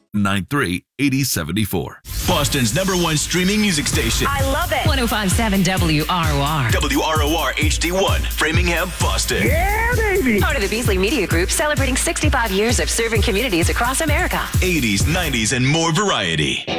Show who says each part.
Speaker 1: 888-93-8074.
Speaker 2: Boston's #1 streaming music station.
Speaker 3: I love it.
Speaker 4: 105.7 WROR.
Speaker 2: WROR HD1, Framingham, Boston.
Speaker 3: Yeah, baby.
Speaker 4: Part of the Beasley Media Group, celebrating 65 years of serving communities across America.
Speaker 2: 80s, 90s, and more variety.